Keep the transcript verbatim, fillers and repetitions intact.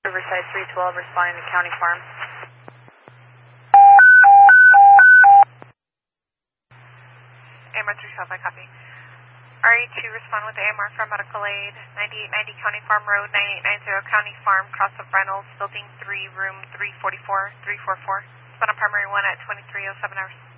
Riverside three twelve responding to County Farm. A M R three twelve, I copy. R E two, respond with A M R from medical aid, ninety-eight ninety County Farm Road, ninety-eight ninety County Farm, Cross of Reynolds, Building three, Room three forty-four, three four four. Respond on primary one at twenty-three oh seven hours.